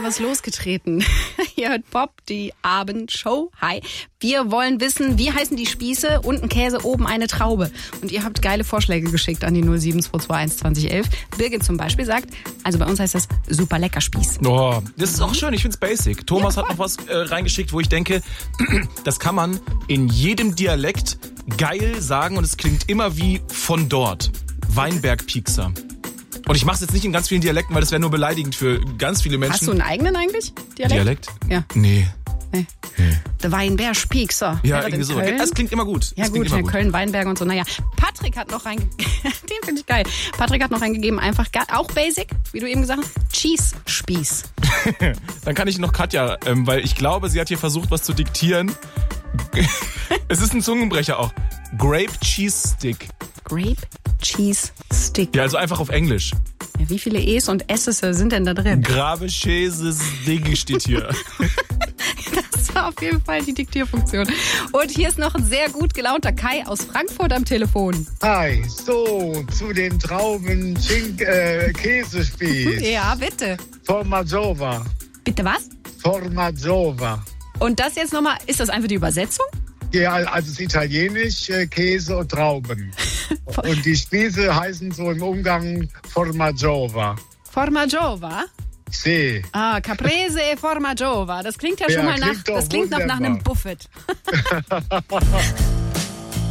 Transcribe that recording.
Jahres losgetreten. Ihr hört Pop, die Abendshow. Hi. Wir wollen wissen, wie heißen die Spieße? Unten Käse, oben eine Traube. Und ihr habt geile Vorschläge geschickt an die 07221 2011. Birgit zum Beispiel sagt, also bei uns heißt das super lecker Spieß. Oh, das ist auch schön, ich find's basic. Thomas hat noch was reingeschickt, wo ich denke, das kann man in jedem Dialekt geil sagen und es klingt immer wie von dort. Weinberg-Piekser. Und ich mache es jetzt nicht in ganz vielen Dialekten, weil das wäre nur beleidigend für ganz viele Menschen. Hast du einen eigenen eigentlich? Dialekt? Ja. Nee. Der Weinberg-Piekser. Ja, irgendwie so. Das klingt immer gut. Ja gut, in Köln, Weinberg und so. Naja, Patrick hat noch reingegeben, den finde ich geil. Patrick hat noch reingegeben, einfach auch basic, wie du eben gesagt hast, Cheese-Spieß. Dann kann ich noch Katja, weil ich glaube, sie hat hier versucht, was zu diktieren. Es ist ein Zungenbrecher auch. Grape Cheese Stick. Grape Cheese Stick. Ja, also einfach auf Englisch. Ja, wie viele E's und S's sind denn da drin? Grabe Cheese Stick steht hier. Das war auf jeden Fall die Diktierfunktion. Und hier ist noch ein sehr gut gelaunter Kai aus Frankfurt am Telefon. Hi, so, zu den Trauben Käsespieß. Ja, bitte. Formaggio. Bitte was? Formaggio. Und das jetzt nochmal, ist das einfach die Übersetzung? Ja, also es ist italienisch, Käse und Trauben. Und die Spieße heißen so im Umgang Formaggio. Formaggio? Sì. Ah, Caprese e Formaggio. Das klingt ja schon mal nach, das klingt noch nach einem Buffet.